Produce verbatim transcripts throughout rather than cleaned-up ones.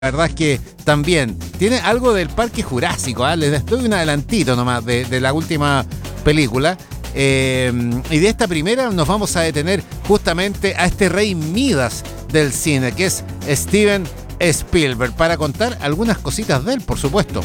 La verdad es que también tiene algo del Parque Jurásico, ¿eh? Les doy un adelantito nomás de, de la última película. Eh, y de esta primera nos vamos a detener justamente a este rey Midas del cine, que es Steven Spielberg, para contar algunas cositas de él, por supuesto.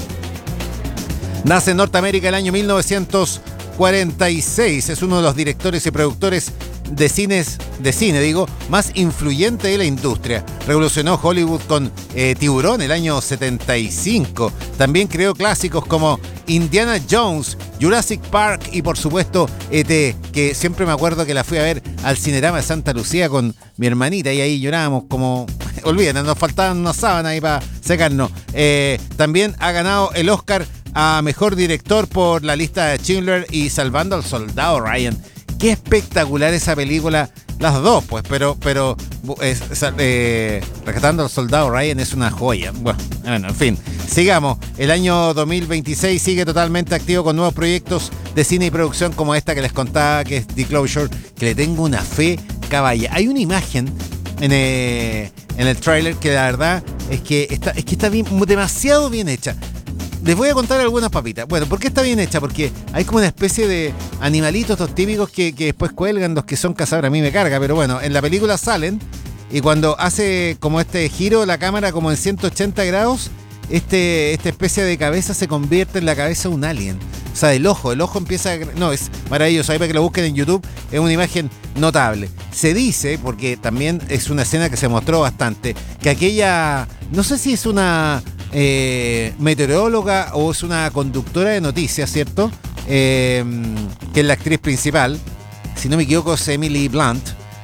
Nace en Norteamérica el año mil novecientos cuarenta y seis. Es uno de los directores y productores de cines, de cine, digo, más influyente de la industria. Revolucionó Hollywood con eh, Tiburón el año setenta y cinco. También creó clásicos como Indiana Jones, Jurassic Park y por supuesto E T, que siempre me acuerdo que la fui a ver al Cinerama de Santa Lucía con mi hermanita y ahí llorábamos como... Olvídate, nos faltaban unas sábanas ahí para secarnos. Eh, también ha ganado el Oscar a Mejor Director por La Lista de Schindler y Salvando al Soldado Ryan. Qué espectacular esa película, las dos pues, pero, pero es, eh, Rescatando al Soldado Ryan es una joya. Bueno, bueno, en fin, sigamos. El año dos mil veintiséis sigue totalmente activo con nuevos proyectos de cine y producción como esta que les contaba, que es The Closure, que le tengo una fe caballa. Hay una imagen en, eh, en el tráiler que la verdad es que está, es que está bien, demasiado bien hecha. Les voy a contar algunas papitas. Bueno, ¿por qué está bien hecha? Porque hay como una especie de animalitos, estos típicos que, que después cuelgan, los que son cazadores. A mí me carga, pero bueno, en la película salen y cuando hace como este giro la cámara como en ciento ochenta grados, este, esta especie de cabeza se convierte en la cabeza de un alien. O sea, el ojo, el ojo empieza a... No, es maravilloso. Ahí para que lo busquen en YouTube, es una imagen notable. Se dice, porque también es una escena que se mostró bastante, que aquella... No sé si es una... Eh, meteoróloga o es una conductora de noticias, ¿cierto? Eh, que es la actriz principal, si no me equivoco es Emily Blunt.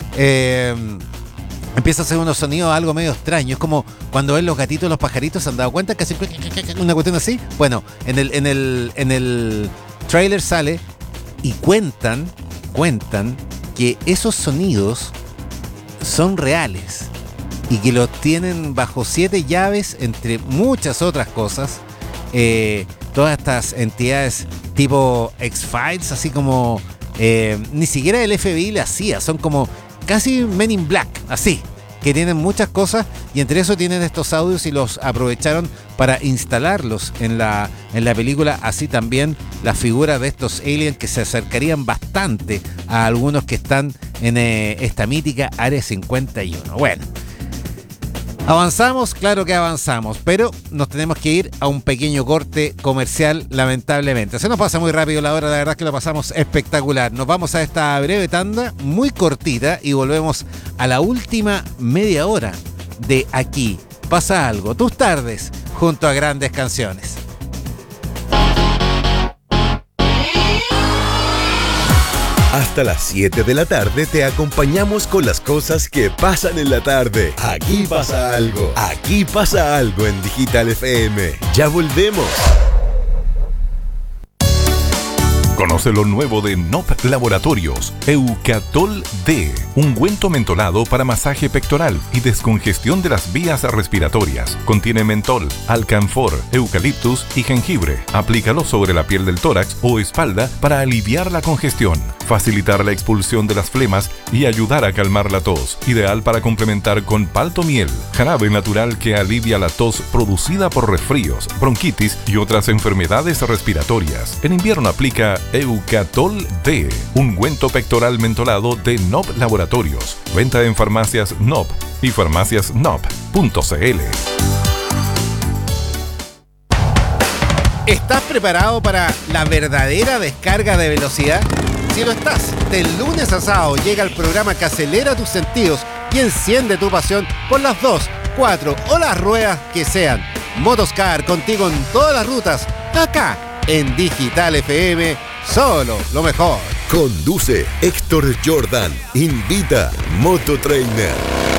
Eh, empieza a hacer unos sonidos algo medio extraños, es como cuando ven los gatitos, los pajaritos, ¿se han dado cuenta que hacen una cuestión así? Bueno, en el, en el, en el trailer sale y cuentan, cuentan que esos sonidos son reales y que los tienen bajo siete llaves, entre muchas otras cosas. Eh, todas estas entidades tipo X-Files, así como... Eh, ni siquiera el F B I le hacía, son como casi Men in Black, así, que tienen muchas cosas y entre eso tienen estos audios y los aprovecharon para instalarlos en la, en la película. Así también las figuras de estos aliens que se acercarían bastante a algunos que están en eh, esta mítica Área cincuenta y uno. Bueno, avanzamos, claro que avanzamos, pero nos tenemos que ir a un pequeño corte comercial, lamentablemente. Se nos pasa muy rápido la hora, la verdad es que lo pasamos espectacular. Nos vamos a esta breve tanda, muy cortita, y volvemos a la última media hora de Aquí Pasa Algo, tus tardes, junto a grandes canciones. Hasta las siete de la tarde te acompañamos con las cosas que pasan en la tarde. Aquí pasa algo. Aquí pasa algo en Digital F M. Ya volvemos. Conoce lo nuevo de N O P Laboratorios, Eucatol D, ungüento mentolado para masaje pectoral y descongestión de las vías respiratorias. Contiene mentol, alcanfor, eucaliptus y jengibre. Aplícalo sobre la piel del tórax o espalda para aliviar la congestión, facilitar la expulsión de las flemas y ayudar a calmar la tos. Ideal para complementar con palto miel, jarabe natural que alivia la tos producida por resfríos, bronquitis y otras enfermedades respiratorias. En invierno aplica Eucatol D, ungüento pectoral mentolado de N O P Laboratorios. Venta en farmacias N O P y farmacias N O P punto C L. ¿Estás preparado para la verdadera descarga de velocidad? Si lo estás, de lunes a sábado llega el programa que acelera tus sentidos y enciende tu pasión por las dos, cuatro o las ruedas que sean. Motoscar, contigo en todas las rutas, acá en Digital F M, solo lo mejor. Conduce Héctor Jordan. Invita Mototrainer.